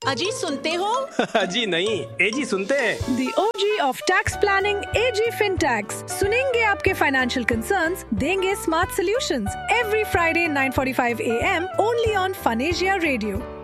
अजी सुनते हो? जी नहीं, एजी सुनते हैं। The OG of tax planning, AG FinTax. सुनेंगे आपके financial concerns, देंगे smart solutions. Every Friday 9:45 AM only on Fun Asia Radio.